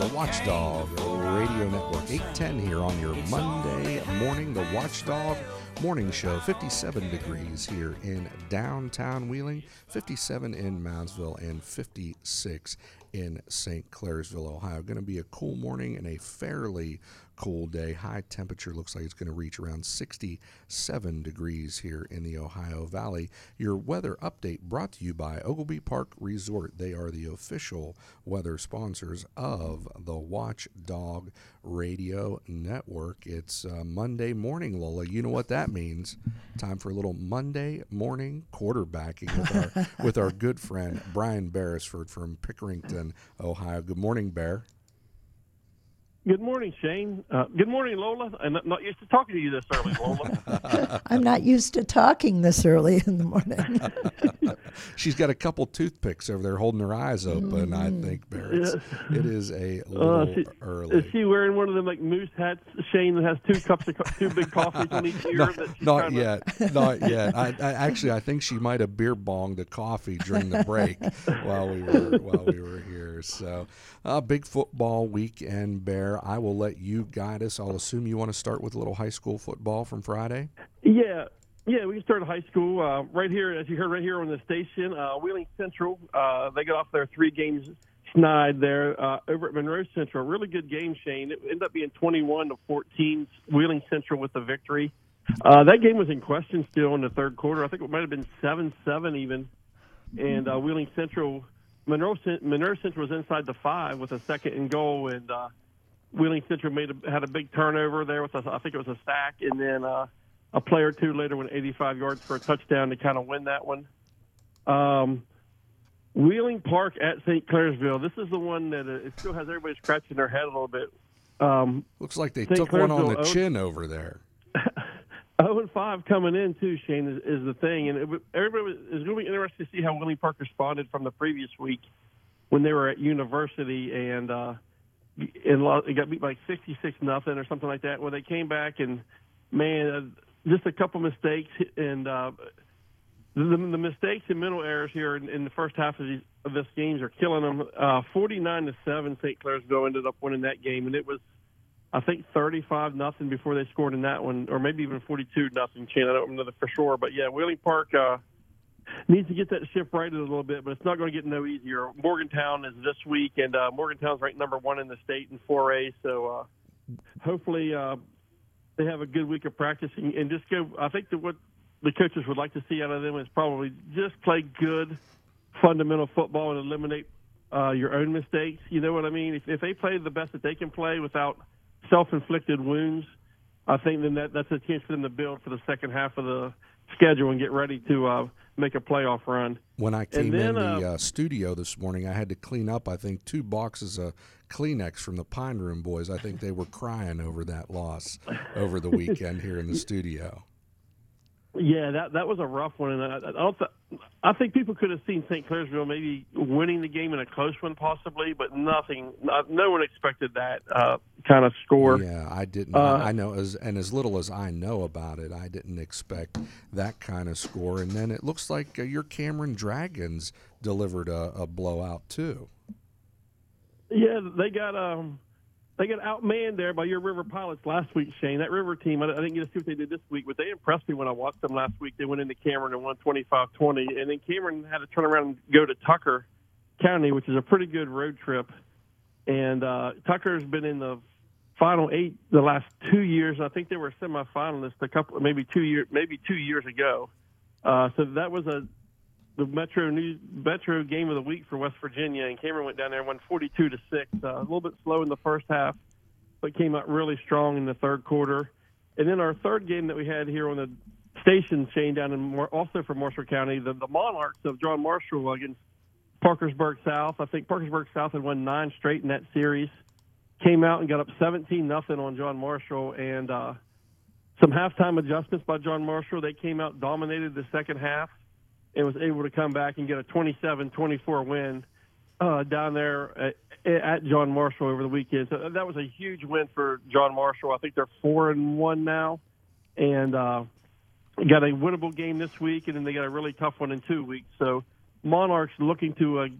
Watchdog Radio Network, 810 here on your Monday morning. The Watchdog Morning Show, 57 degrees here in downtown Wheeling, 57 in Moundsville, and 56 in St. Clairsville, Ohio. Going to be a cool morning and a fairly cool day. High temperature looks like it's going to reach around 67 degrees here in the Ohio Valley. Your weather update brought to you by Oglebay Park Resort. They are the official weather sponsors of the Watchdog Radio Network. It's Monday morning, Lola. You know what that means. Time for a little Monday morning quarterbacking with our good friend Brian Beresford from Pickerington, Ohio. Good morning, Bear. Good morning, Shane. Good morning, Lola. I'm not used to talking to you this early, Lola. I'm not used to talking this early in the morning. She's got a couple toothpicks over there holding her eyes open, I think, Bear. It is a little early. Is she wearing one of them like moose hats, Shane, that has two big coffees on each ear? Not yet. I think she might have beer bonged a coffee during the break while we were here. So, big football weekend, Bear. I will let you guide us. I'll assume you want to start with a little high school football from Friday? Yeah, we can start at high school. Right here, as you heard right here on the station, Wheeling Central, they got off their 3 games snide there over at Monroe Central. Really good game, Shane. It ended up being 21-14, Wheeling Central with the victory. That game was in question still in the third quarter. I think it might have been 7-7 even. And Wheeling Central, Monroe Central was inside the 5 with a second and goal, and Wheeling Central had a big turnover there with I think it was a sack, and then a play or two later went 85 yards for a touchdown to kind of win that one. Wheeling Park at St. Clairsville. This is the one that it still has everybody scratching their head a little bit. Looks like they took one on the chin over there. 0-5 coming in too, Shane, is the thing, and everybody is going to be interested to see how Wheeling Park responded from the previous week when they were at University and it got beat by 66-0 or something like that. When they came back and just a couple mistakes and the mistakes and mental errors here in the first half of this games are killing them. 49-7, St. Clairsville ended up winning that game, and it was, I think, 35-0 before they scored in that one, or maybe even 42-0. Shane, I don't know for sure, but yeah, Wheeling Park needs to get that ship righted a little bit, but it's not going to get no easier. Morgantown is this week, and Morgantown's ranked number 1 in the state in 4A, so hopefully they have a good week of practicing and just go. I think that what the coaches would like to see out of them is probably just play good fundamental football and eliminate your own mistakes. You know what I mean? If they play the best that they can play without self-inflicted wounds, I think then that's a chance for them to build for the second half of the schedule and get ready to make a playoff run. When I came in the studio this morning, I had to clean up, I think, 2 boxes of Kleenex from the Pine Room boys. I think they were crying over that loss over the weekend here in the studio. Yeah, that was a rough one, and I think people could have seen St. Clairsville maybe winning the game in a close one possibly, but no one expected that kind of score. Yeah, I didn't. I know, as little as I know about it, I didn't expect that kind of score. And then it looks like your Cameron Dragons delivered a blowout too. Yeah, they got outmanned there by your River Pilots last week, Shane. That River team, I didn't get to see what they did this week, but they impressed me when I watched them last week. They went into Cameron and won 25-20, and then Cameron had to turn around and go to Tucker County, which is a pretty good road trip. And Tucker's been in the Final 8 the last 2 years. I think they were semifinalists maybe 2 years ago. So that was the Metro game of the week for West Virginia, and Cameron went down there and won 42-6. A little bit slow in the first half, but came out really strong in the third quarter. And then our third game that we had here on the station, Shane, down in also from Mercer County, the Monarchs of John Marshall against Parkersburg South. I think Parkersburg South had won 9 straight in that series. Came out and got up 17-0 on John Marshall, and some halftime adjustments by John Marshall. They came out, dominated the second half, and was able to come back and get a 27-24 win down there at John Marshall over the weekend. So that was a huge win for John Marshall. I think they're 4-1 now, and got a winnable game this week, and then they got a really tough one in 2 weeks. So Monarchs looking to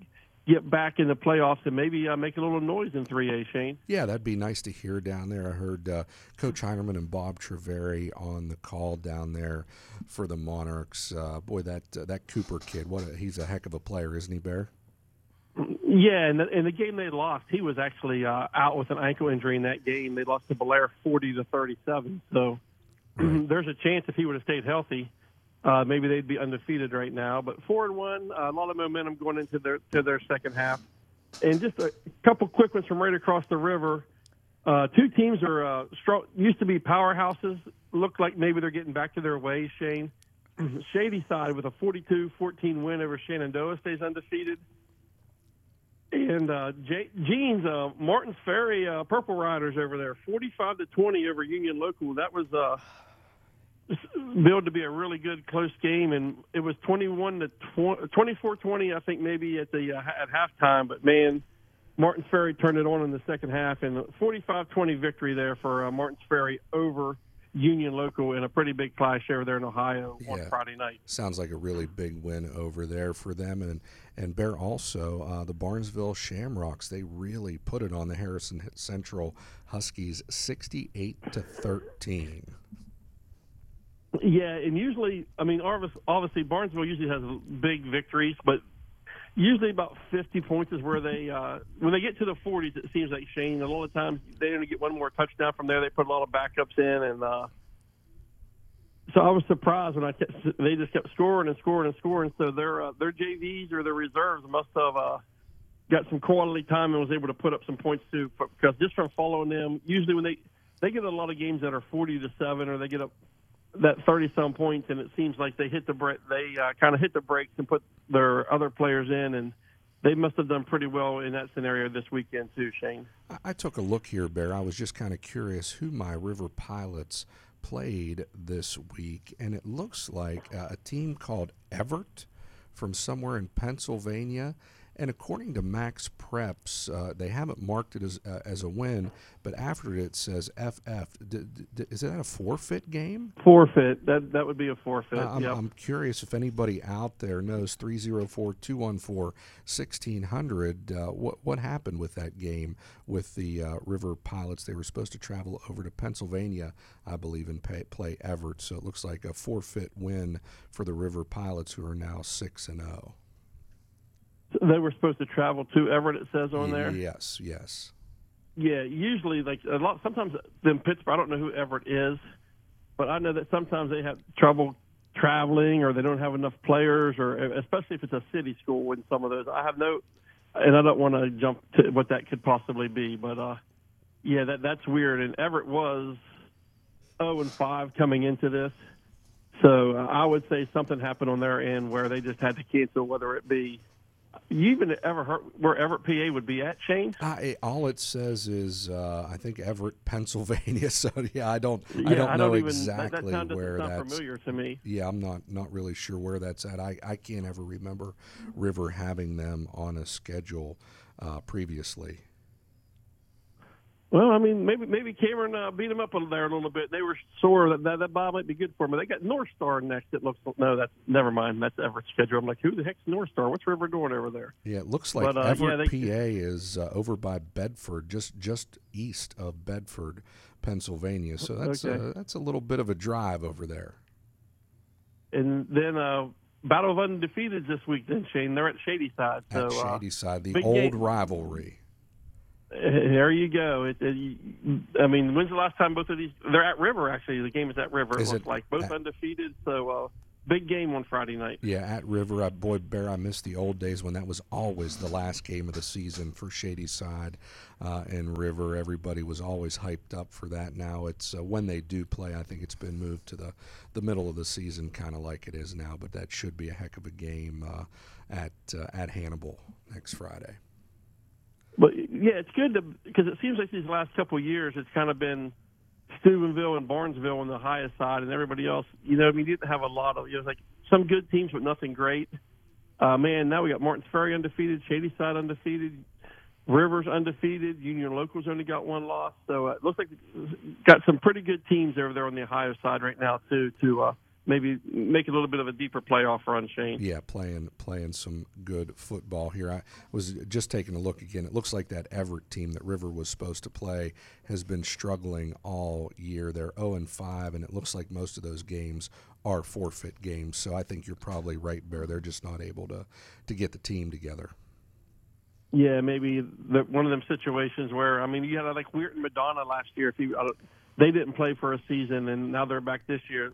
get back in the playoffs and maybe make a little noise in 3A, Shane. Yeah, that'd be nice to hear down there. I heard Coach Heinerman and Bob Treveri on the call down there for the Monarchs. Boy, that Cooper kid, he's a heck of a player, isn't he, Bear? Yeah, and in the game they lost, he was actually out with an ankle injury in that game. They lost to Belair 40-37. So there's a chance if he would have stayed healthy, maybe they'd be undefeated right now. But 4-1, a lot of momentum going into their second half. And just a couple quick ones from right across the river. Two teams are used to be powerhouses. Look like maybe they're getting back to their ways, Shane. Shady Side with a 42-14 win over Shenandoah stays undefeated. And Gene's Martins Ferry Purple Riders over there, 45-20 over Union Local. That was billed to be a really good close game, and it was 24-20, I think, maybe at halftime. But man, Martins Ferry turned it on in the second half, and 45-20 victory there for Martins Ferry over Union Local in a pretty big clash over there in Ohio on Friday night. Sounds like a really big win over there for them. And Bear, also the Barnesville Shamrocks, they really put it on the Harrison Central Huskies 68-13. Yeah, and usually, I mean, obviously Barnesville usually has big victories, but usually about 50 points is where they when they get to the 40s, it seems like, Shane, a lot of times they only get one more touchdown from there. They put a lot of backups in, and so I was surprised when they just kept scoring and scoring and scoring. So their JVs or their reserves must have got some quality time and was able to put up some points too. Because just from following them, usually when they get a lot of games that are 40-7, or they get up that 30-some points, and it seems like they hit the kind of hit the brakes and put their other players in, and they must have done pretty well in that scenario this weekend too, Shane. I took a look here, Bear. I was just kind of curious who my River Pilots played this week, and it looks like a team called Everett from somewhere in Pennsylvania. And according to Max Preps, they haven't marked it as a win, but after it says FF. Is that a forfeit game? Forfeit. That would be a forfeit. I'm curious if anybody out there knows 304-214-1600. What happened with that game with the River Pilots? They were supposed to travel over to Pennsylvania, I believe, and play Everett. So it looks like a forfeit win for the River Pilots, who are now 6-0. They were supposed to travel to Everett, it says on there? Yes. Yeah, usually, sometimes in Pittsburgh, I don't know who Everett is, but I know that sometimes they have trouble traveling, or they don't have enough players, or especially if it's a city school in some of those. I don't want to jump to what that could possibly be, but that's weird. And Everett was 0-5 coming into this. So I would say something happened on their end where they just had to cancel, whether it be. You even ever heard where Everett, PA would be at, Shane? All it says is I think Everett, Pennsylvania. So I don't know exactly where that's. Familiar to me. Yeah, I'm not really sure where that's at. I can't ever remember River having them on a schedule previously. Well, I mean, maybe Cameron beat them up there a little bit. They were sore that ball might be good for them. But they got North Star next. It looks that's never mind. That's Everett's schedule. I'm like, who the heck's North Star? What's River doing over there? Yeah, it looks like Everett, PA is over by Bedford, just east of Bedford, Pennsylvania. So that's a little bit of a drive over there. And then Battle of Undefeated this week. Then Shane, they're at Shady Side. At Shady Side, the old rivalry. There you go. I mean, when's the last time both of these? They're at River, actually. The game is at River. It looks like both undefeated. So big game on Friday night. Yeah, at River. Boy, Bear, I miss the old days when that was always the last game of the season for Shady Side and River. Everybody was always hyped up for that. Now it's when they do play, I think it's been moved to the middle of the season, kind of like it is now. But that should be a heck of a game at Hannibal next Friday. But, yeah, it's good because it seems like these last couple of years it's kind of been Steubenville and Barnesville on the highest side, and everybody else, you didn't have a lot of, like some good teams but nothing great. Man, now we got Martins Ferry undefeated, Shady Side undefeated, Rivers undefeated, Union Locals only got one loss. So it looks like got some pretty good teams over there on the Ohio side right now, too, to maybe make a little bit of a deeper playoff run, Shane. Yeah, playing some good football here. I was just taking a look again. It looks like that Everett team that River was supposed to play has been struggling all year. They're 0-5, and it looks like most of those games are forfeit games. So I think you're probably right, Bear. They're just not able to get the team together. Yeah, maybe one of them situations where, I mean, you had like Weirton Madonna last year. They didn't play for a season, and now they're back this year.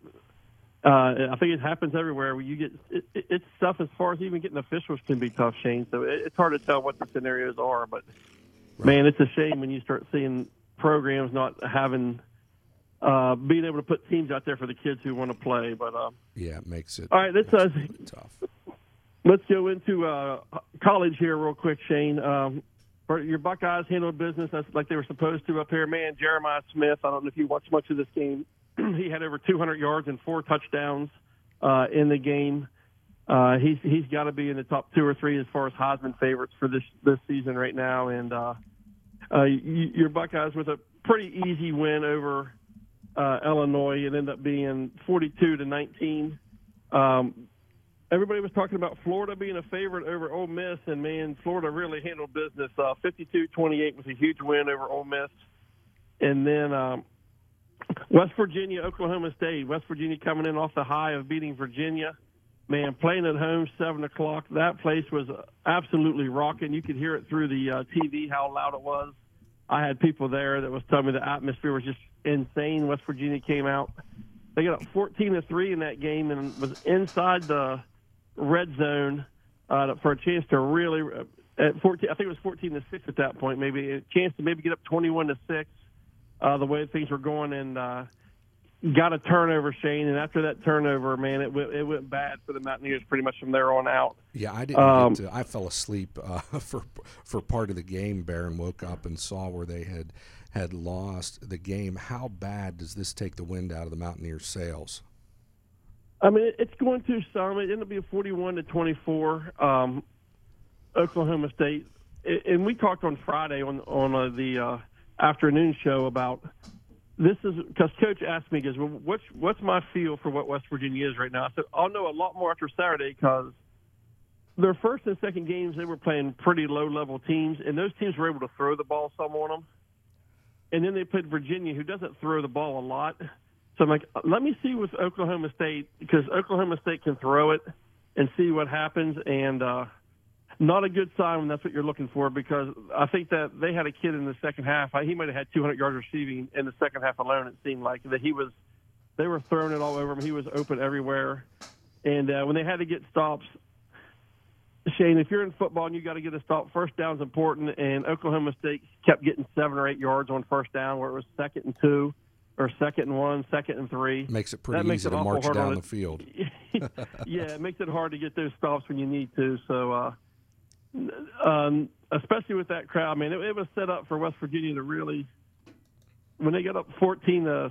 I think it happens everywhere. Where you get it's tough as far as even getting officials can be tough, Shane. So it's hard to tell what the scenarios are. But man, it's a shame when you start seeing programs not having being able to put teams out there for the kids who want to play. But yeah, it makes it all right. Let's tough. Let's go into college here real quick, Shane. Your Buckeyes handled business like they were supposed to up here. Man, Jeremiah Smith, I don't know if you watched much of this game. He had over 200 yards and 4 touchdowns in the game. He's got to be in the top 2 or 3 as far as Heisman favorites for this season right now. And your Buckeyes with a pretty easy win over Illinois. It ended up being 42-19. Everybody was talking about Florida being a favorite over Ole Miss, and, man, Florida really handled business. 52-28 was a huge win over Ole Miss. And then West Virginia, Oklahoma State. West Virginia coming in off the high of beating Virginia. Man, playing at home, 7 o'clock. That place was absolutely rocking. You could hear it through the TV how loud it was. I had people there that was telling me the atmosphere was just insane. West Virginia came out. They got up 14-3 in that game and was inside the red zone for a chance to really at 14. I think it was 14-6 at that point. Maybe a chance to maybe get up 21-6. The way things were going, and got a turnover, Shane. And after that turnover, man, it went bad for the Mountaineers pretty much from there on out. Yeah, I didn't. I fell asleep for part of the game, Bear, and woke up and saw where they had lost the game. How bad does this take the wind out of the Mountaineers' sails? I mean, it's going to some. It ended up being 41-24, Oklahoma State. And we talked on Friday on the afternoon show about this is because Coach asked me, goes, well, what's my feel for what West Virginia is right now? I said, I'll know a lot more after Saturday because their first and second games, they were playing pretty low-level teams, and those teams were able to throw the ball some on them. And then they played Virginia, who doesn't throw the ball a lot. So I'm like, let me see with Oklahoma State, because Oklahoma State can throw it and see what happens. And not a good sign when that's what you're looking for, because I think that they had a kid in the second half. He might have had 200 yards receiving in the second half alone. It seemed like that they were throwing it all over him. He was open everywhere. And when they had to get stops, Shane, if you're in football and you got to get a stop, first down's important. And Oklahoma State kept getting 7 or 8 yards on first down, where it was 2nd and 2 or 2nd and 1, 2nd and 3. Makes it pretty easy to march down the field. Yeah, it makes it hard to get those stops when you need to. So. Especially with that crowd, I mean, it was set up for West Virginia to really, when they got up 14-6,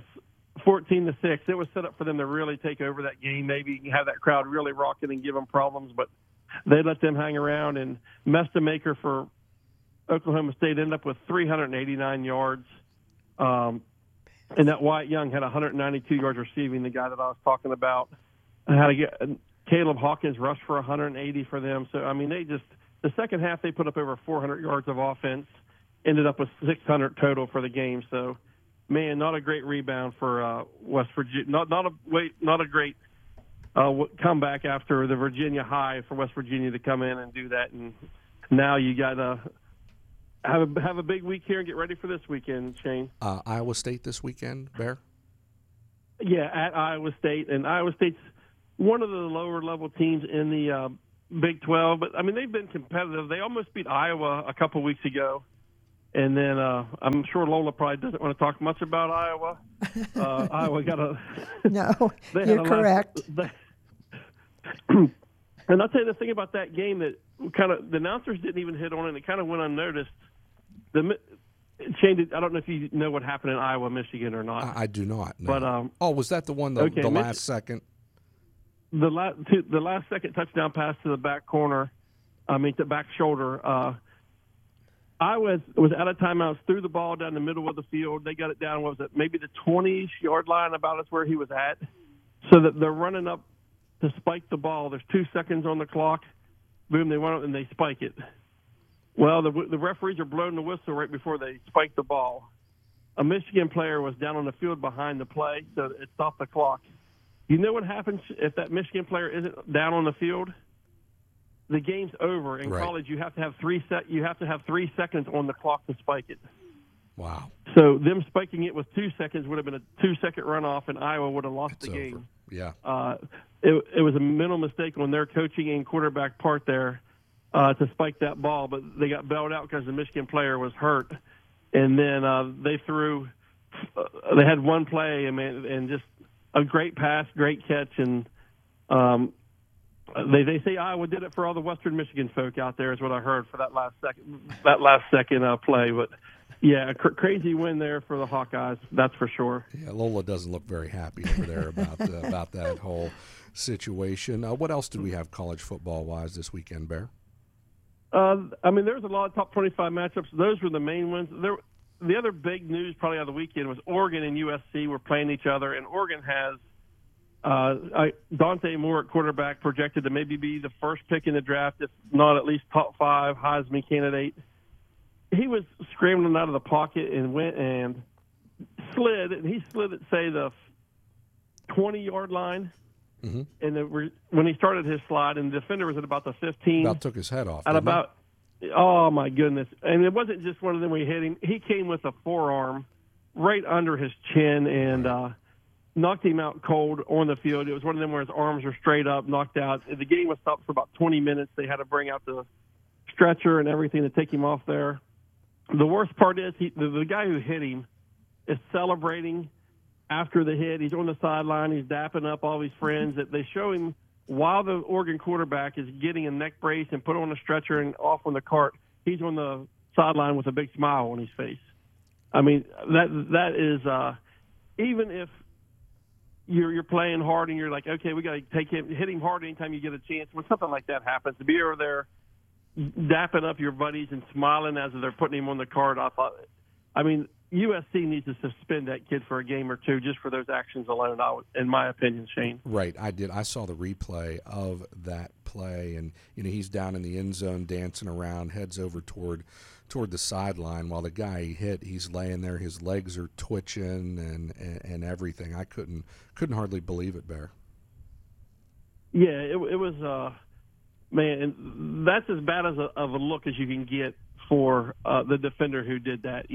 it was set up for them to really take over that game, maybe have that crowd really rocking and give them problems, but they let them hang around. And Mestamaker for Oklahoma State ended up with 389 yards, and that Wyatt Young had 192 yards receiving, the guy that I was talking about. Caleb Hawkins rushed for 180 for them. So, I mean, the second half, they put up over 400 yards of offense, ended up with 600 total for the game. So, man, not a great rebound for West Virginia. Not a great comeback after the Virginia high for West Virginia to come in and do that. And now you got to have a big week here and get ready for this weekend, Shane. Iowa State this weekend, Bear? Yeah, at Iowa State. And Iowa State's one of the lower-level teams in the Big 12, but I mean, they've been competitive. They almost beat Iowa a couple weeks ago, and then I'm sure Lola probably doesn't want to talk much about Iowa. Iowa got a no. You're correct. And I'll tell you the thing about that game that kind of the announcers didn't even hit on it. And it kind of went unnoticed. Shane, I don't know if you know what happened in Iowa, Michigan, or not. I do not. No. But was that the one the last second? The last second touchdown pass to the back corner, to back shoulder. Iowa was out of timeouts, threw the ball down the middle of the field. They got it down, maybe the 20-yard line, about is where he was at. so that they're running up to spike the ball. There's 2 seconds on the clock. Boom, they run up and they spike it. Well, the referees are blowing the whistle right before they spike the ball. A Michigan player was down on the field behind the play, so it stopped the clock. You know what happens if that Michigan player isn't down on the field? The game's over. In college, you have to have 3 seconds on the clock to spike it. Wow. So them spiking it with 2 seconds would have been a 2-second runoff, and Iowa would have lost the game. Over. Yeah. It was a mental mistake on their coaching and quarterback part there to spike that ball, but they got bailed out because the Michigan player was hurt. And then they had one play and just a great pass, great catch, and they say Iowa did it for all the Western Michigan folk out there is what I heard for that last second play. But yeah, a crazy win there for the Hawkeyes, that's for sure. Yeah, Lola doesn't look very happy over there about that whole situation. What else did we have college football wise this weekend, Bear? There's a lot of top 25 matchups. Those were the main ones. The other big news probably out of the weekend was Oregon and USC were playing each other, and Oregon has Dante Moore at quarterback, projected to maybe be the first pick in the draft, if not at least top 5 Heisman candidate. He was scrambling out of the pocket and went and slid, and he slid at, say, the 20-yard line. Mm-hmm. And when he started his slide, and the defender was at about the 15. About took his head off. Oh, my goodness. And it wasn't just one of them where he hit him. He came with a forearm right under his chin and knocked him out cold on the field. It was one of them where his arms were straight up, knocked out. The game was stopped for about 20 minutes. They had to bring out the stretcher and everything to take him off there. The worst part is the guy who hit him is celebrating after the hit. He's on the sideline. He's dapping up all his friends. That they show him while the Oregon quarterback is getting a neck brace and put on a stretcher and off on the cart. He's on the sideline with a big smile on his face. I mean, that is even if you're playing hard and you're like, okay, we got to hit him hard anytime you get a chance. When something like that happens, to be over there dapping up your buddies and smiling as they're putting him on the cart, USC needs to suspend that kid for a game or two just for those actions alone, in my opinion, Shane. Right, I did. I saw the replay of that play, and he's down in the end zone dancing around, heads over toward the sideline while the guy he hit, he's laying there, his legs are twitching and everything. I couldn't hardly believe it, Bear. Yeah, it was man, that's as bad of a look as you can get for the defender who did that.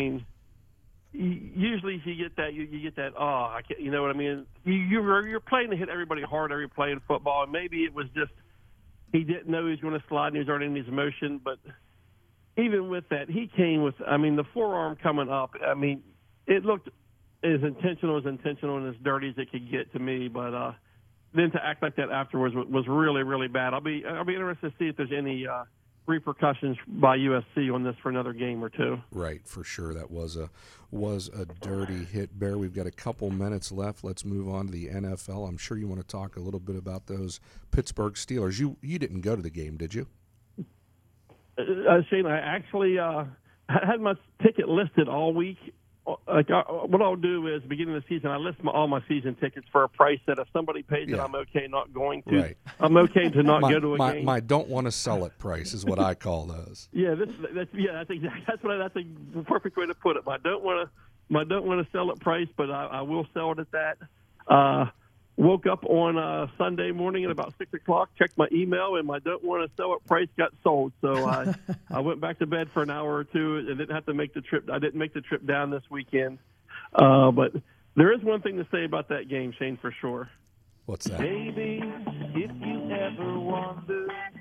Usually if you get that, you get that, I can't, you know what I mean? You're playing to hit everybody hard every play in football, and maybe it was just he didn't know he was going to slide and he was already in his motion. But even with that, he came with, the forearm coming up. It looked as intentional and as dirty as it could get to me. But then to act like that afterwards was really, really bad. I'll be interested to see if there's any repercussions by USC on this for another game or two. Right, for sure. That was a dirty hit, Bear. We've got a couple minutes left. Let's move on to the NFL. I'm sure you want to talk a little bit about those Pittsburgh Steelers. You didn't go to the game, did you? Shane, I actually had my ticket listed all week. What I'll do is, beginning of the season, I list all my season tickets for a price that if somebody pays it, I'm okay not going to. Right. I'm okay to not go to a game. My don't want to sell it price is what I call those. Yeah, that's exactly that's a perfect way to put it. My don't want to sell it price, but I will sell it at that. Woke up on Sunday morning at about 6 o'clock, checked my email, and my don't want to sell it price got sold. So I went back to bed for an hour or two and didn't have to make the trip. I didn't make the trip down this weekend. But there is one thing to say about that game, Shane, for sure. What's that? Baby, if you ever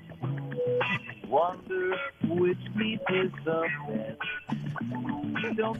wonder which meat is the best, don't